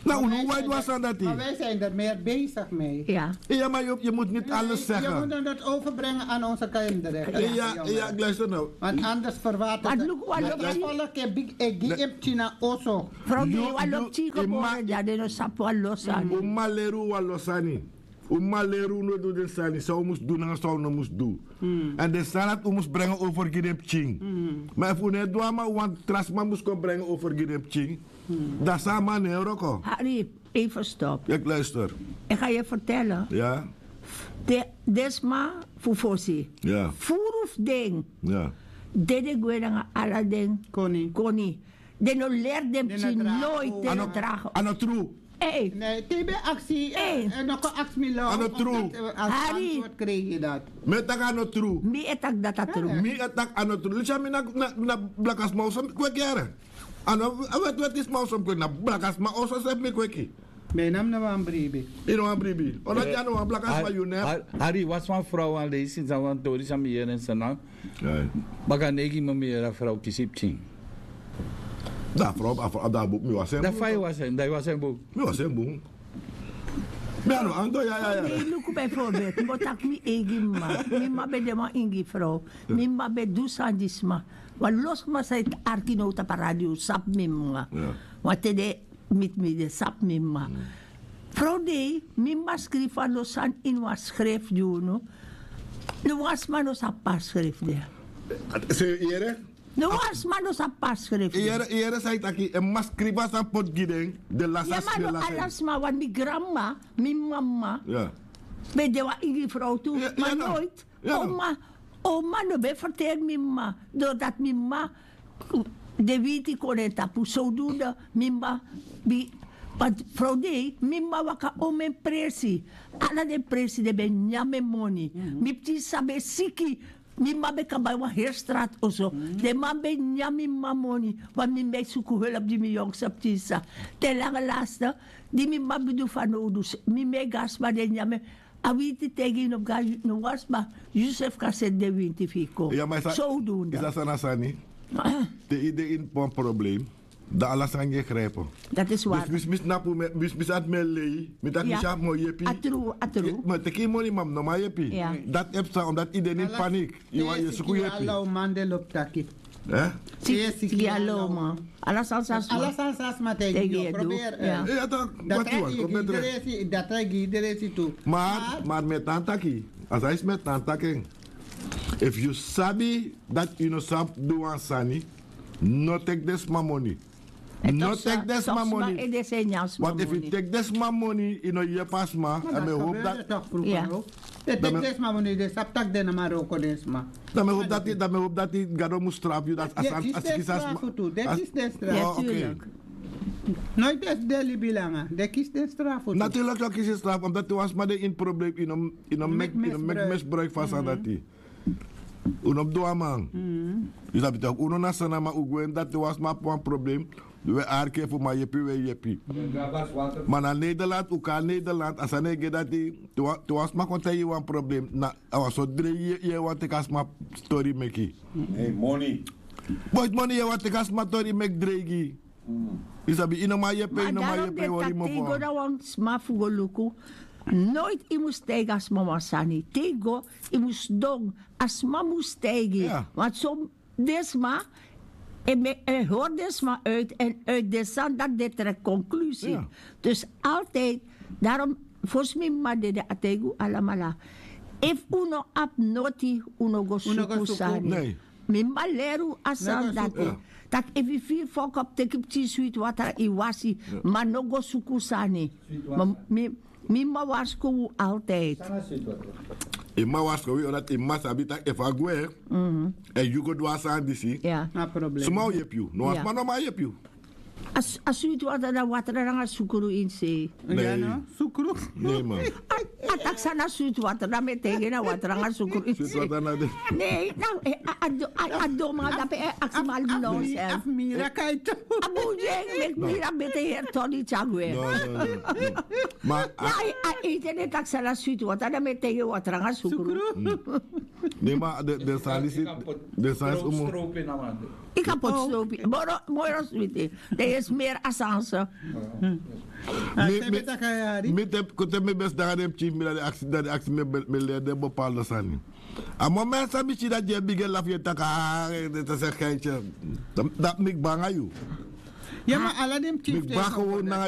Nou, Maar hoe wij wijd was zijn dat Maar die? wij zijn er meer bezig mee. Ja. Ja, maar je moet niet alles Je zeggen. moet het overbrengen aan onze kinderen. Ja, luister nou. Want anders verwatert Maar look wat het. Volk heb ik China also. Vrouw die You- wa you- lop chico ima- boren ja de no sapwa losan. Uma leru wa losani. Uma leru no do den sani. Zou moest doen en zou no moest doen. En de sanat moest brengen over Gidep Ching. Maar voor net doa maar want trasma moest komen brengen over Gidep Ching. Dat is aan man Roko. Harry, even stop. Ik luister. Ik ga je vertellen. Ja, Desma fufosi. ja, Furuf ding. ja. Dede gwenanga ala ding. Koning. Koni. De no leer dem De chi no dragen. nooit de Ano, no dragen. ano true. Hey, Nee, TB actie. Hey. Nog een actie lang. Ano true. Als Harry. antwoord kreeg je dat. Met dat ano true. mi etak data true. Mi attack ano true. Licha mi na blakas mausam kwekere. Ano, wat is mausam kwe na blakas mausam sep mi kweki. Mijn naam nou aan Bribi. Ino an bribi. Ona jano an blakas ma you ne. Hari, was mijn vrouw aan deze sinds aan het dood is aan mij en zijn naam. Baga negi me meer vrouw kisip ching. Da vrouw da boek mi was Dat fai was hij, dat was een boek. Mi was een boek. Mi ano ando ja. Nee, look bijvoorbeeld. Motak mi egi ma. Mi ma be de ma ingi vrouw. Mi ma be du sandisma. Want los ma sa arkinota paradio sap mi mga. Ja. Want de mit mi de sap mi ma. Vrouw de, mi ma schreef aan losan in wat schreef juno. Nu was ma no sa pas schreef de. Se ere? Nu was ma no sa pas schreef de. Ere zei taki en mas kriba sa pot gideng de Ja, lasas maar de no lasas. alas ma, want mi grandma, mi mama, Ja. be de wa ingi vrouw toe, Ja, maar ja, nou. nooit. Ja, nou. Oma no be vertel mi ma, doordat mi ma de witi kon en tapu, zodoende mi ma, want vrouw de, mi ma waka om en presi, ala de presi de ben nyame money, mi pti sabe siki, mi ma be kabay wa herstraat of zo, de ma be nyame ma money, want mi me suku hulp die mi jongse ptisa, de lange laatste, die mi ma bedoel van odus, mi me gas ma de nyame, awiti tegen op ga no was maar Joseph Kasset de winti fico. Ja, maar Zodoende. is dat sana sani? De idee in een probleem. Da alasan je grijpen. Dat is waar. Mis napu mis at me lei. Met dat mis mo yepi. Atru. Maar te money mam no ma yepi. Ja. Dat heb sa omdat iedereen in paniek. Je suku yepi. Allo mandel op taki. Hè? Siki aloma. Alas alsas. Alles als maar tegen je. Probeer. Ja. Ja, dat wat je want. Dat krijg je iedereen toe. Maar met tantaki. Als hij is met tantaking. If you sabi that you know sab do an sani, no take this my money. No take this my money. Want if you take this my money, you know je pas ma. En me hoop dat. Ja. Dat is maar wanneer de saptak de na Marokko des maar. Dan me hoop dat die gado moet straf je dat Dat is de straf toe. Dat is de straf. Ja, oké. tuurlijk. Nooit is deli bilanga. Dat is de straf toe. Natuurlijk dat is het straf, omdat het was maar de in probleem in een misbruik van sanati. Unom doa man. Dus dat betekent uno na sana ma ugwen dat was maar een probleem. We arke voor maar jepi. Maar naar Nederland, ook aan Nederland, als hij niet dat die, toen was maar kon je een probleem. Na, was zo 3 jaar wat ik als maar story meki. Hey, money. Boy, money je wat ik als maar story mek dregi. Is dat bij ino maar jepi, wori mo Tego po. na wang smafugo luku. Nooit imus tega as mama sani. Tego imus dong as mamus tegi. Ja. Want zo desma en hoor desma uit en uit desan dat dit trekt conclusie. Ja. Dus altijd, daarom volgens mij maar de ategu alamala. If uno ap noti uno go suku sani. Nee. Mi maleru asan Nego dat. suku. Tak if you feel fuck up take up tea sweet water iwasi maar no go suku sani. Mi ma wasku altijd. Ima was gewoon omdat ima sabi tak if agwe. En you go do asan disi. Ja. Na probleem. Small jepi. No was Ja. maar no maar jepi. As sweet water na water na sukuru in se. Ja, Nee. no? Sukru. Nee man. Atak sana sweet water na me tegen na water na sukuru in Zit se. wat aan de. Nee, nou ado ma da pe aksimal nonsense. Afmira kaito. Abu jeng mek mira bete her toni chagwe. No. Maar Na internet tak sana sweet water na me tegen water na sukuru. nee maar de sani zit. De sani is om. Stroopje na man. Ik heb het sloopje. Moro sweet. Er is meer assange. Tebe takayari. Kote me best daar dem chief me dat de actie me leerde bepaalde sani. A moment sa bichi dat je bigel laf je taka dat is een geintje. Dat mik bang aan jou. Ja, maar alle dem chief. Mik bang gewoon na